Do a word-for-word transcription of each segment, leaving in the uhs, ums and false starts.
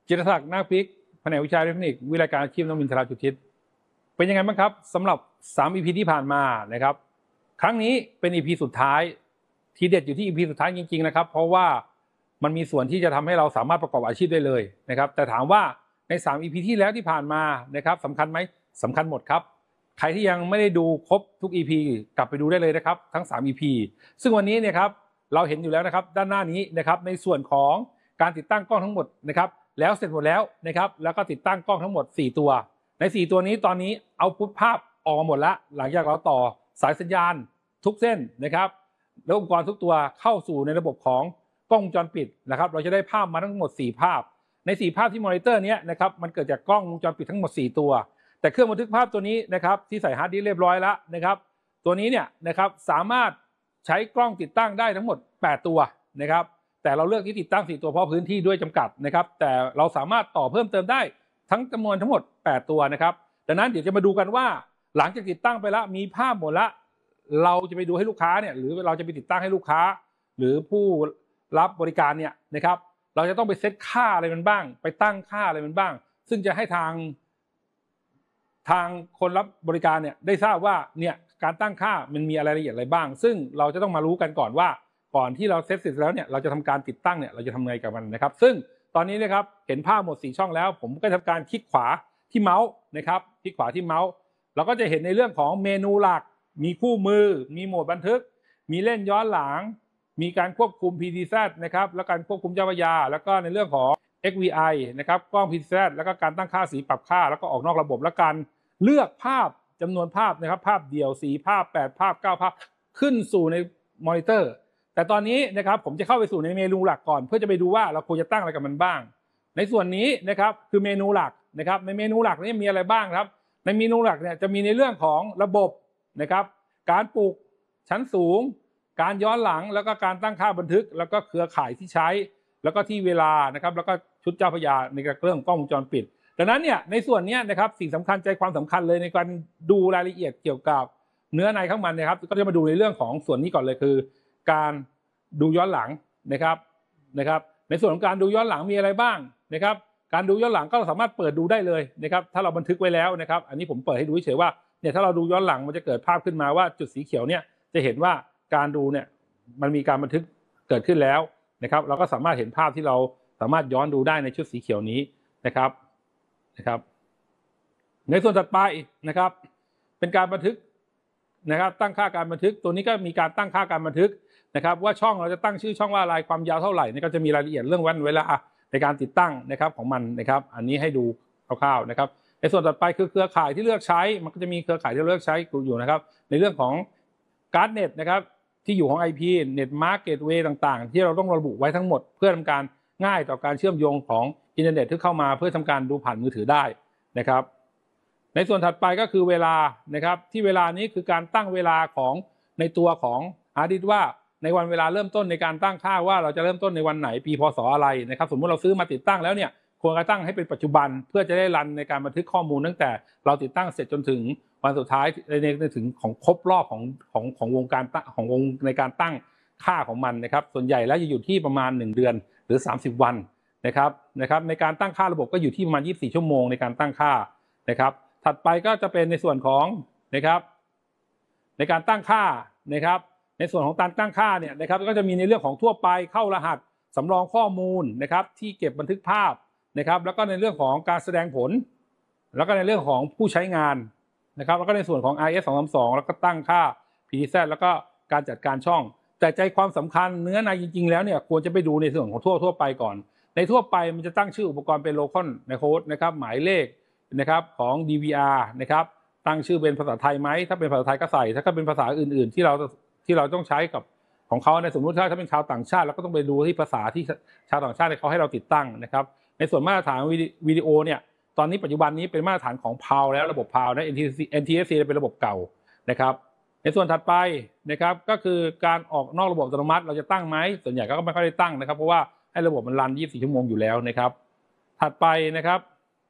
จิตรศักดิ์นาคพริกแผนกวิชาเทคนิควิทยาการอาชีพนมินทราจุทิศเป็นยังไงบ้างครับสำหรับสาม อี พี ที่ผ่านมานะครับครั้งนี้เป็น อี พี สุดท้ายทีเด็ดอยู่ที่ อี พี สุดท้ายจริงๆนะครับเพราะว่ามันมีส่วนที่จะทำให้เราสามารถประกอบอาชีพได้เลยนะครับแต่ถามว่าในสาม อี พี ที่แล้วที่ผ่านมานะครับสำคัญไหมสำคัญหมดครับใครที่ยังไม่ได้ดูครบทุก อี พี กลับไปดูได้เลยนะครับทั้งสาม อี พี ซึ่งวันนี้เนี่ยครับเราเห็นอยู่แล้วนะครับด้านหน้านี้นะครับในส่วนของการติดตั้งกล้องทั้งหมดนะครับแล้วเสร็จหมดแล้วนะครับแล้วก็ติดตั้งกล้องทั้งหมดสี่ตัวในสี่ตัวนี้ตอนนี้เอาพุทภาพออกมาหมดแล้วหลังจากเราต่อสายสัญญาณทุกเส้นนะครับแล้วอุปกรณ์ทุกตัวเข้าสู่ในระบบของกล้องวงจรปิดนะครับเราจะได้ภาพมาทั้งหมดสี่ภาพในสี่ภาพที่มอนิเตอร์นี้นะครับมันเกิดจากกล้องวงจรปิดทั้งหมดสี่ตัวแต่เครื่องบันทึกภาพตัวนี้นะครับที่ใส่ฮาร์ดดิสก์เรียบร้อยแล้วนะครับตัวนี้เนี่ยนะครับสามารถใช้กล้องติดตั้งได้ทั้งหมดแปดตัวนะครับแต่เราเลือกที่ติดตั้งสี่ตัวเพราะพื้นที่ด้วยจำกัดนะครับแต่เราสามารถต่อเพิ่มเติมได้ทั้งจำนวนทั้งหมดแปดตัวนะครับดังนั้นเดี๋ยวจะมาดูกันว่าหลังจากติดตั้งไปแล้วมีภาพหมดแล้วเราจะไปดูให้ลูกค้าเนี่ยหรือเราจะไปติดตั้งให้ลูกค้าหรือผู้รับบริการเนี่ยนะครับเราจะต้องไปเซตค่าอะไรมันบ้างไปตั้งค่าอะไรมันบ้างซึ่งจะให้ทางทางคนรับบริการเนี่ยได้ทราบว่าเนี่ยการตั้งค่ามันมีอะไรละเอียดอะไรบ้างซึ่งเราจะต้องมารู้กันก่อนว่าก่อนที่เราเซตเสร็จแล้วเนี่ยเราจะทำการติดตั้งเนี่ยเราจะทำไงกับมันนะครับซึ่งตอนนี้นะครับเห็นภาพหมดสี่ช่องแล้วผมก็ทำการคลิกขวาที่เมาส์นะครับคลิกขวาที่เมาส์เราก็จะเห็นในเรื่องของเมนูหลักมีคู่มือมีโหมดบันทึกมีเล่นย้อนหลังมีการควบคุม พี ที แซด นะครับแล้วการควบคุมเจ้าพระยาแล้วก็ในเรื่องของ เอ็กซ์ วี ไอ นะครับกล้อง พี ที แซด แล้วก็การตั้งค่าสีปรับค่าแล้วก็ออกนอกระบบและการเลือกภาพจำนวนภาพนะครับภาพเดี่ยวสี่ภาพแปดภาพเก้าภาพขึ้นสู่ในมอนิเตอร์แต่ตอนนี้นะครับผมจะเข้าไปสู่ในเมนูหลักก่อนเพื่อจะไปดูว่าเราควรจะตั้งอะไรกับมันบ้างในส่วนนี้นะครับคือเมนูหลักนะครับในเมนูหลักนี้มีอะไรบ้างครับในเมนูหลักเนี่ยจะมีในเรื่องของระบบนะครับการปลูกชั้นสูงการย้อนหลังแล้วก็การตั้งค่าบันทึกแล้วก็เครือข่ายที่ใช้แล้วก็ที่เวลานะครับแล้วก็ชุดเจ้าพระยาในเรื่องกล้องวงจรปิดดังนั้นเนี่ยในส่วนนี้นะครับสิ่งสำคัญใจความสำคัญเลยในการดูรายละเอียดเกี่ยวกับเนื้อในข้างมันนะครับก็จะมาดูในเรื่องของส่วนนี้ก่อนเลยคือการดูย้อนหลังนะครับนะครับในส่วนของการดูย้อนหลังมีอะไรบ้างนะครับการดูย้อนหลังก็สามารถเปิดดูได้เลยนะครับถ้าเราบันทึกไว้แล้วนะครับอันนี้ผมเปิดให้ดูเฉยๆว่าเนี่ยถ้าเราดูย้อนหลังมันจะเกิดภาพขึ้นมาว่าจุดสีเขียวเนี่ยจะเห็นว่าการดูเนี่ยมันมีการบันทึกเกิดขึ้นแล้วนะครับเราก็สามารถเห็นภาพที่เราสามารถย้อนดูได้ในชุดสีเขียวนี้นะครับนะครับในส่วนถัดไปนะครับเป็นการบันทึกนะครับตั้งค่าการบันทึกตัวนี้ก็มีการตั้งค่าการบันทึกนะครับว่าช่องเราจะตั้งชื่อช่องว่าอะไรความยาวเท่าไหร่นี่ก็จะมีรายละเอียดเรื่องวันเวลาในการติดตั้งนะครับของมันนะครับอันนี้ให้ดูคร่าวๆนะครับในส่วนต่อไปคือเครือข่ายที่เลือกใช้มันก็จะมีเครือข่ายที่เลือกใช้อยู่นะครับในเรื่องของการ์ดเน็ตนะครับที่อยู่ของ ไอ พี เน็ตมาร์กเกตเวย์ต่างๆที่เราต้องระบุไว้ทั้งหมดเพื่อทำการง่ายต่อการเชื่อมโยงของอินเทอร์เน็ตที่เข้ามาเพื่อทำการดูผ่านมือถือได้นะครับในส่วนถัดไปก็คือเวลานะครับที่เวลานี้คือการตั้งเวลาของในตัวของฮาร์ดดิสก์ว่าในวันเวลาเริ่มต้นในการตั้งค่าว่าเราจะเริ่มต้นในวันไหนปีพศอะไรนะครับสมมติเราซื้อมาติดตั้งแล้วเนี่ยควรจะตั้งให้เป็นปัจจุบันเพื่อจะได้รันในการบันทึกข้อมูลตั้งแต่เราติดตั้งเสร็จจนถึงวันสุดท้ายในถึงของครบรอบของของของวงการของวงในการตั้งค่าของมันนะครับส่วนใหญ่แล้วจะอยู่ที่ประมาณหนึ่งเดือนหรือสามสิบวันนะครับนะครับในการตั้งค่าระบบก็อยู่ที่ประมาณยี่สิบสี่ชั่วโมงในการตั้งค่านะครับถัดไปก็จะเป็นในส่วนของนะครับในการตั้งค่านะครับในส่วนของการตั้งค่าเนี่ยนะครับก็จะมีในเรื่องของทั่วไปเข้ารหัสสำรองข้อมูลนะครับที่เก็บบันทึกภาพนะครับแล้วก็ในเรื่องของการแสดงผลแล้วก็ในเรื่องของผู้ใช้งานนะครับแล้วก็ในส่วนของ ไอ เอส สองสามสองแล้วก็ตั้งค่า พี ที แซด แล้วก็การจัดการช่องแต่ใจความสำคัญเนื้อในจริงๆแล้วเนี่ยควรจะไปดูในส่วนของทั่วทั่วไปก่อนในทั่วไปมันจะตั้งชื่ออุปกรณ์เป็นโลคอลในโค้ดนะครับหมายเลขนะครับของ ดี วี อาร์ นะครับตั้งชื่อเป็นภาษาไทยไหมถ้าเป็นภาษาไทยก็ใส่ถ้าเป็นภาษาอื่นๆที่เราที่เราต้องใช้กับของเขาในสมมติถ้าถ้าเป็นชาวต่างชาติเราก็ต้องไปดูที่ภาษาที่ชาวต่างชาติเขาให้เราติดตั้งนะครับในส่วนมาตรฐานวิดีโอเนี่ยตอนนี้ปัจจุบันนี้เป็นมาตรฐานของ พี เอ แอล แล้วระบบ พี เอ แอล นะ เอ็น ที เอส ซี เป็นระบบเก่านะครับในส่วนถัดไปนะครับก็คือการออกนอกระบบอัตโนมัติเราจะตั้งไหมส่วนใหญ่ก็ไม่ค่อยได้ตั้งนะครับเพราะว่าให้ระบบมันรันยี่สิบสี่ชั่วโมงอยู่แล้วนะครับถัดไปนะครับ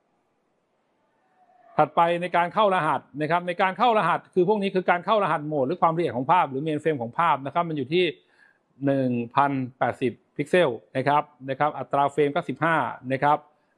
ถัดไปในการเข้ารหัสนะครับในการเข้ารหัสคือพวกนี้คือการเข้ารหัสโหมดหรือความละเอียดของภาพหรือเมนเฟรมของภาพนะครับมันอยู่ที่ หนึ่งพันแปดสิบ พิกเซลนะครับนะครับอัตราเฟรมก็สิบห้านะครับ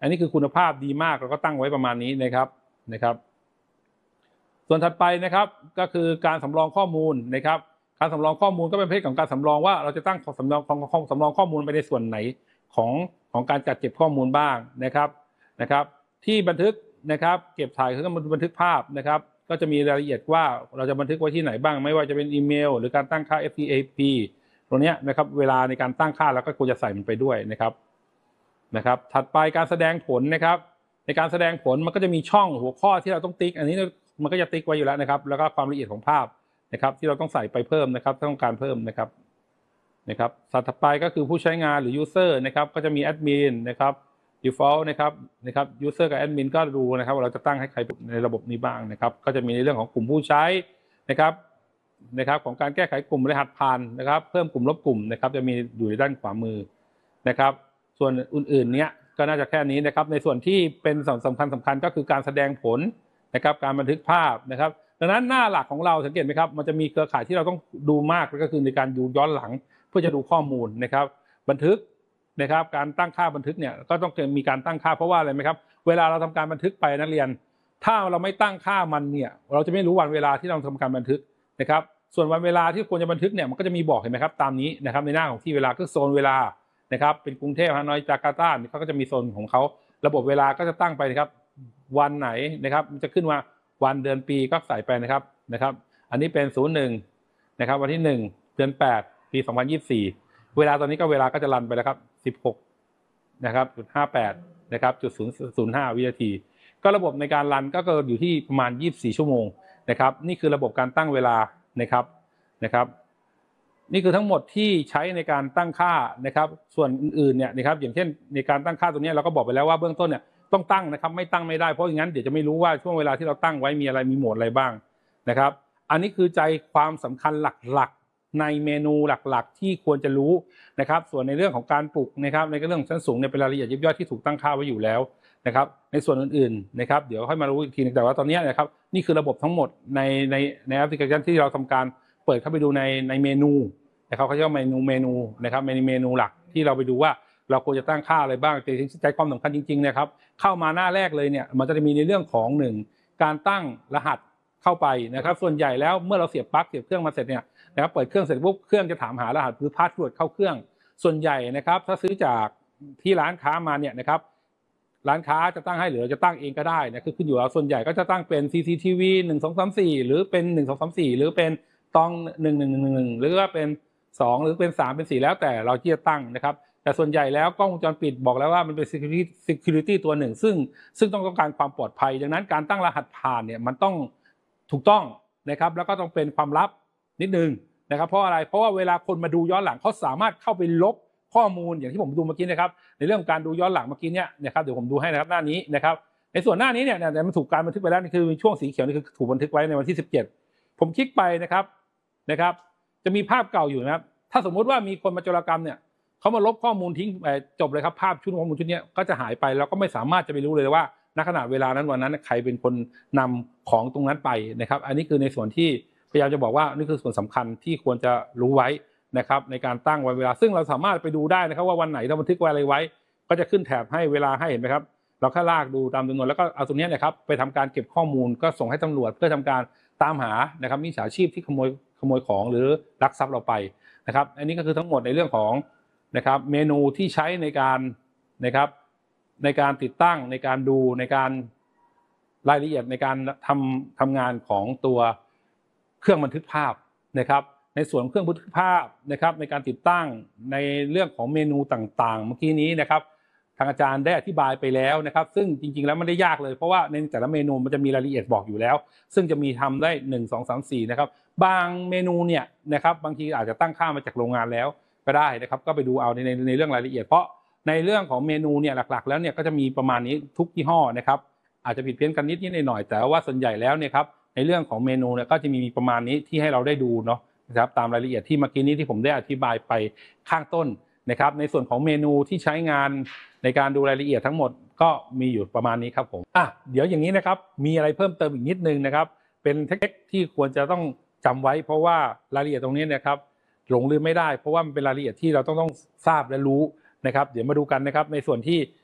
อันนี้คือคุณภาพดีมากเราก็ตั้งไว้ประมาณนี้นะครับนะครับส่วนถัดไปนะครับก็คือการสำรองข้อมูลนะครับการสำรองข้อมูลก็เป็นประเภทของการสำรองว่าเราจะตั้งสำรองของสำรองข้อมูลไปในส่วนไหนของของการจัดเก็บข้อมูลบ้างนะครับนะครับที่บันทึกนะครับเก็บถ่ายคือบันทึกภาพนะครับก็จะมีรายละเอียดว่าเราจะบันทึกไว้ที่ไหนบ้างไม่ว่าจะเป็นอีเมลหรือการตั้งค่า เอฟ ที เอ พี ตรงนี้นะครับเวลาในการตั้งค่าแล้วก็ควรจะใส่มันไปด้วยนะครับนะครับถัดไปการแสดงผลนะครับในการแสดงผลมันก็จะมีช่องหัวข้อที่เราต้องติ๊กอันนี้มันก็จะติ๊กไว้อยู่แล้วนะครับแล้วก็ความละเอียดของภาพนะครับที่เราต้องใส่ไปเพิ่มนะครับถ้าต้องการเพิ่มนะครับนะครับถัดไปก็คือผู้ใช้งานหรือ user นะครับก็จะมีแอดมินนะครับ default นะครับนะครับ user กับแอดมินก็ดูนะครับว่าเราจะตั้งให้ใครในระบบนี้บ้างนะครับก็จะมีในเรื่องของกลุ่มผู้ใช้นะครับนะครับของการแก้ไขกลุ่มรหัสผ่านนะครับเพิ่มกลุ่มลบกลุ่มนะครับจะมีอยู่ในด้านขวามือนะครับส่วนอื่นๆเนี้ยก็น่าจะแค่นี้นะครับในส่วนที่เป็นสำคัญสำคัญก็คือการแสดงผลนะครับการบันทึกภาพนะครับดังนั้นหน้าหลักของเราสังเกตไหมครับมันจะมีเครือข่ายที่เราต้องดูมากก็คือในการดูย้อนหลังเพื่อจะดูข้อมูลนะครับบันทึกนะครับการตั้งค่าบันทึกเนี่ยก็ต้องมีการตั้งค่าเพราะว่าอะไรไหมครับเวลาเราทำการบันทึกไปนักเรียนถ้าเราไม่ตั้งค่ามันเนี่ยเราจะไม่รู้วันเวลาที่เราทำการบันทึกนะครับส่วนวันเวลาที่ควรจะบันทึกเนี่ยมันก็จะมีบอกเห็นไหมครับตามนี้นะครับในหน้าของที่เวลาก็โซนเวลานะครับเป็นกรุงเทพฮานอยจาการ์ตาเขาก็จะมีโซนของเขาระบบเวลาก็จะตั้งไปนะครับวันไหนนะครับมันจะขึ้นมาวันเดือนปีก็ใส่ไปนะครับนะครับอันนี้เป็นศูนย์หนึ่งนะครับวันที่หนึ่งเดือนแปดปีสองพันยี่สิบสี่เวลาตอนนี้ก็เวลาก็จะรันไปแล้วครับสิบหกนะครับจุดห้าแปดนะครับจุดศูนย์ศูนย์ห้าวินาทีก็ระบบในการรันก็เกินอยู่ที่ประมาณยี่สิบสี่ชั่วโมงนะครับนี่คือระบบการตั้งเวลานะครับนะครับนี่คือทั้งหมดที่ใช้ในการตั้งค่านะครับส่วนอื่นๆเนี่ยนะครับอย่างเช่นในการตั้งค่าตัวนี้เราก็บอกไปแล้วว่าเบื้องต้นเนี่ยต้องตั้งนะครับไม่ตั้งไม่ได้เพราะอย่างนั้นเดี๋ยวจะไม่รู้ว่าช่วงเวลาที่เราตั้งไว้มีอะไรมีโหมดอะไรบ้างนะครับอันนี้คือใจความสำคัญหลักๆในเมนูหลักๆที่ควรจะรู้นะครับส่วนในเรื่องของการปลุกนะครับในเรื่องชั้นสูงเนี่ยเป็นรายละเอียดยิบย่อยที่ถูกตั้งค่าไว้อยู่แล้วนะครับในส่วนอื่นๆนะครับเดี๋ยวค่อยมารู้อีกทีนึงแต่ว่าตอนนี้นะครับนี่คือระบบทั้งหมดในในในแอปพลิเคชันที่เราทำการเปิดเข้าไปดูในในเมนูนะครับเขาเรียกว่าเมนูเมนูนะครับในเมนูหลักที่เราไปดูว่าเราควรจะตั้งค่าอะไรบ้างแต่ใจความสำคัญจริงๆนะครับเข้ามาหน้าแรกเลยเนี่ยมันจะมีในเรื่องของหนึ่งการตั้งรหัสเข้าไปนะครับส่วนใหญ่แล้วเมื่อเราเสียบปลั๊กเสียบเครื่องมาเสร็จเนี่ยนะครับเปิดเครื่องเสร็จปุ๊บเครื่องจะถามหารหัสหรือพาสเวิร์ดเข้าเครื่องส่วนใหญ่นะครับถ้าซื้อจากที่ร้านค้ามาเนี่ยนะครับร้านค้าจะตั้งให้หรือจะตั้งเองก็ได้นะคือขึ้นอยู่แล้วส่วนใหญ่ก็จะตั้งเป็น ซี ซี ที วี หนึ่ง สอง สาม สี่หรือเป็นหนึ่ง สอง สาม สี่หรือเป็นตองหนึ่ง หนึ่ง หนึ่ง หนึ่งหรือว่าเป็นสองหรือเป็นสามเป็นสี่แล้วแต่เราที่จะตั้งนะครับแต่ส่วนใหญ่แล้วกล้องวงจรปิดบอกแล้วว่ามันเป็น security security ตัวหนึ่งซึ่งซึ่งต้องการความปลอดภัยดังนั้นการตั้งรหัสผ่านเนี่ยมันต้องถูกต้องนะครับแล้วก็ต้องเป็นความลับนิดนึงนะครับเพราะอะไรเพราะว่าเวลาคนมาดูย้อนหลังเขาสามารถเข้าไปลบข้อมูลอย่างที่ผมดูเมื่อกี้นะครับในเรื่องการดูย้อนหลังเมื่อกี้เนี่ยนะครับเดี๋ยวผมดูให้นะครับหน้านี้นะครับในส่วนหน้านี้เนี่ยมันถูกการบันทึกไปแล้วนี่คือช่วงสีเขียวนี่คือถูกบันทึกไว้ในวันที่สิบเจ็ดผมคลิกไปนะครับนะครับจะมีภาพเก่าอยู่นะครับถ้าสมมุติว่ามีคนมาโจรกรรมเนี่ยเขามาลบข้อมูลทิ้งจบเลยครับภาพชุดข้อมูลชุดนี้ก็จะหายไปแล้วก็ไม่สามารถจะไปรู้เลยว่าณขณะเวลานั้นวันนั้นใครเป็นคนนำของตรงนั้นไปนะครับอันนี้คือในส่วนที่พยายามจะบอกว่านี่คือส่วนสำคัญที่ควรจะรู้ไว้นะครับในการตั้งวันเวลาซึ่งเราสามารถไปดูได้นะครับว่าวันไหนเราบันทึกไว้อะไรไว้ก็จะขึ้นแถบให้เวลาให้เห็นไหมครับเราแค่ลากดูตามจำนวนแล้วก็เอาตรงนี้นะครับไปทำการเก็บข้อมูลก็ส่งให้ตำรวจเพื่อทำการตามหานะครับมิจฉาชีพที่ขโมยขโมยของหรือลักทรัพย์เราไปนะครับอันนี้ก็คือทั้งหมดในเรื่องของนะครับเมนูที่ใช้ในการนะครับในการติดตั้งในการดูในการรายละเอียดในการทำทำงานของตัวเครื่องบันทึกภาพนะครับในส่วนเครื่องบันทึกภาพนะครับในการติดตั้งในเรื่องของเมนูต่างๆเมื่อกี้นี้นะครับทางอาจารย์ได้อธิบายไปแล้วนะครับซึ่งจริงๆแล้วไม่ได้ยากเลยเพราะว่าในแต่ละเมนูมันจะมีรายละเอียดบอกอยู่แล้วซึ่งจะมีทำได้หนึ่ง สอง สาม สี่นะครับบางเมนูเนี่ยนะครับบางทีอาจจะตั้งค่ามาจากโรงงานแล้วก็ได้นะครับก็ไปดูเอาในในในเรื่องรายละเอียดเพราะในเรื่องของเมนูเนี่ยหลักๆแล้วเนี่ยก็จะมีประมาณนี้ทุกยี่ห้อนะครับอาจจะผิดเพี้ยนกันนิดนิดหน่อยๆแต่ว่าส่วนใหญ่แล้วเนี่ยครับในเรื่องของเมนูเนี่ยก็จะมีประมาณนี้ที่ให้เราได้ดูเนาะนะครับตามรายละเอียดที่เมื่อกี้นี้ที่ผมได้อธิบายไปข้างต้นนะครับในส่วนของเมนูที่ใช้งานในการดูรายละเอียดทั้งหมดก็มีอยู่ประมาณนี้ครับผมอ่ะเดี๋ยวอย่างนี้นะครับมีอะไรเพิ่มเติมอีกนิดนึงนะครับเป็นเทคนิคที่ควรจะต้องจำไว้เพราะว่ารายละเอียดตรงนี้นะครับหลงลืมไม่ได้เพราะว่ามันเป็นรายละเอียดที่เราต้องต้องทราบและรู้นะครับเดี๋ยวมาดูกันนะครับในส่วนที่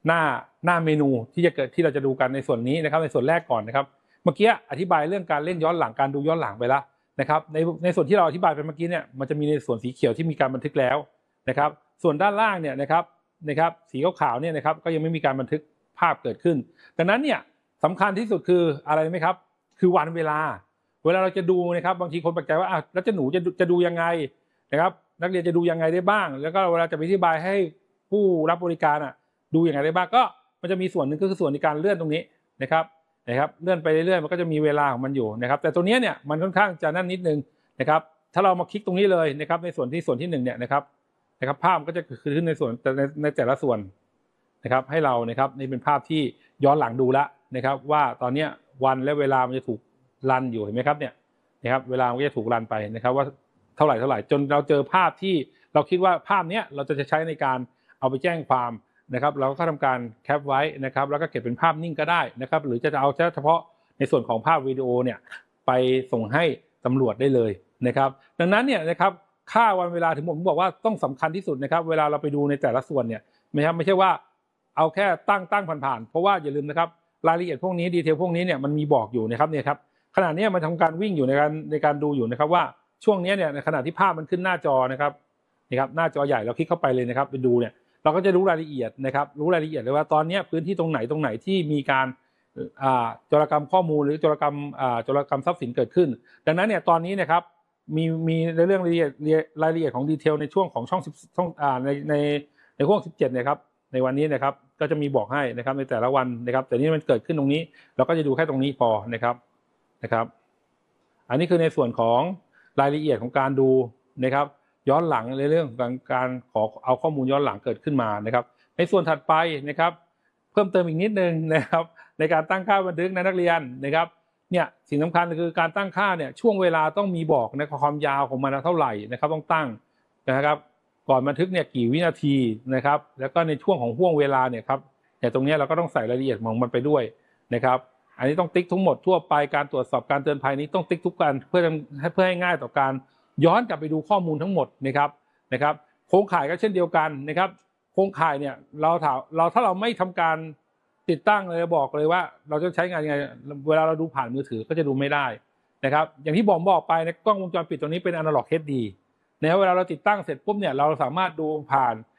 หน้าหน้าเมนูที่จะเกิดที่เราจะดูกันในส่วนนี้นะครับในส่วนแรกก่อนนะครับเมื่อกี้อธิบายเรื่องการเล่นย้อนหลังการดูย้อนหลังไปแล้วนะครับในในส่วนที่เราอธิบายไปเมื่อกี้เนี่ยมันจะมีในส่วนสีเขียวที่มีการบันทึกแล้วนะครับส่วนด้านล่างเนี่ยนะครับนะครับสีขาวๆเนี่ยนะครับก็ยังไม่มีการบันทึกภาพเกิดขึ้นดังนั้นเนี่ยสำคัญที่สุดคืออะไรไหมครับคือวันเวลาเวลาเราจะดูนะครับบางทีคนแปลกใจว่าอ่ะแล้วจะหนูจะจะดูยังไงนะครับนักเรียนจะดูยังไงได้บ้างแล้วก็เวลาจะไปอธิบายให้ผู้รับบริการอ่ะดูยังไงได้บ้างก็มันจะมีส่วนหนึ่งก็คือส่วนในการเลื่อนตรงนี้นะครับนะครับเลื่อนไปเรื่อยๆมันก็จะมีเวลาของมันอยู่นะครับแต่ตัวนี้เนี่ยมันค่อนข้างจะนั่นนิดนึงนะครับถ้าเรามาคลิกตรงนี้เลยนะครับในส่วนที่ส่วนที่หนึ่งเนี่ยนะครับนะครับภาพก็จะขึ้นในส่วนในในแต่ละส่วนนะครับให้เรานะครับนี่เป็นภาพที่ย้อนหลังดูแล้วนะครับว่าตอนนี้วันและเวลามันจะถูกรันอยู่เห็นไหมครับเนี่ยนะครับเวลามันก็จะถูกรันไปนะครับว่าเท่าไหร่เท่าไหร่จนเราเจอภาพที่เราคิดว่าภาพนี้เราจะใช้ในการเอาไปแจ้งความนะครับเราก็ทำการแคปไว้นะครับแล้วก็เก็บเป็นภาพนิ่งก็ได้นะครับหรือจะเอาเฉพาะในส่วนของภาพวิดีโอเนี่ยไปส่งให้ตำรวจได้เลยนะครับดังนั้นเนี่ยนะครับค่าวันเวลาถึงผมบอกว่าต้องสำคัญที่สุดนะครับเวลาเราไปดูในแต่ละส่วนเนี่ยไม่ครับไม่ใช่ว่าเอาแค่ตั้งตั้งผ่านๆเพราะว่าอย่าลืมนะครับรายละเอียดพวกนี้ดีเทลพวกนี้เนี่ยมันมีบอกอยู่นะครับเนี่ยครับขณะนี้มันทำการวิ่งอยู่ในการในการดูอยู่นะครับว่าช่วงนี้เนี่ยในขณะที่ภาพมันขึ้นหน้าจอนะครับนี่ครับหน้าจอใหญ่เราคลิกเข้าไปเลยนะครับไปดูเนี่ยเราก็จะรู้รายละเอียดนะครับรู้รายละเอียดเลยว่าตอนนี้พื้นที่ตรงไหนตรงไหนที่มีการโจรกรรมข้อมูลหรือโจรกรรมโจรกรรมทรัพย์สินเกิดขึ้นดังนั้นเนี่ยตอนนี้นะครับมีมีในเรื่องรายละเอียดรายละเอียดของดีเทลในช่วงของช่องช่องในในในช่วงสิบเจ็ดนะครับในวันนี้นะครับก็จะมีบอกให้นะครับในแต่ละวันนะครับแต่นี่มันเกิดขึ้นตรงนี้เราก็จะดูแค่ตรงนี้พอนะครับนะครับอันนี้คือในส่วนของรายละเอียดของการดูนะครับย้อนหลังในเรื่องของการขอเอาข้อมูลย้อนหลังเกิดขึ้นมานะครับในส่วนถัดไปนะครับเพิ่มเติมอีกนิดนึงนะครับในการตั้งค่าบันทึกนักเรียนนะครับเนี่ยสิ่งสำคัญคือการตั้งค่าเนี่ยช่วงเวลาต้องมีบอกในความยาวของมันเท่าไหร่นะครับต้องตั้งนะครับก่อนบันทึกเนี่ยกี่วินาทีนะครับแล้วก็ในช่วงของห่วงเวลาเนี่ยครับแต่ตรงนี้เราก็ต้องใส่รายละเอียดของมันไปด้วยนะครับอันนี้ต้องติ๊กทั้งหมดทั่วไปการตรวจสอบการเตือนภัยนี้ต้องติ๊กทุกการเพื่อให้เพื่อให้ง่ายต่อการย้อนกลับไปดูข้อมูลทั้งหมดนะครับนะครับโครงข่ายก็เช่นเดียวกันนะครับโครงข่ายเนี่ยเราถามเราถ้าเราไม่ทำการติดตั้งเลยบอกเลยว่าเราจะใช้งานยังไงเวลาเราดูผ่านมือถือก็จะดูไม่ได้นะครับอย่างที่ผมบอกไปในกล้องวงจรปิดตัวนี้เป็น Analog เอช ดี นะครับเวลาเราติดตั้งเสร็จปุ๊บเนี่ยเราสามารถดูผ่าน